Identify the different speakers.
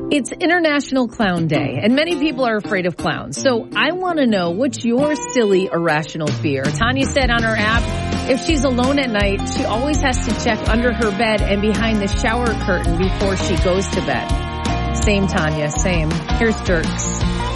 Speaker 1: It's International Clown Day, and many people are afraid of clowns. So I want to know, what's your silly, irrational fear? Tanya said on her app, if she's alone at night, she always has to check under her bed and behind the shower curtain before she goes to bed. Same, Tanya, same. Here's Dirks.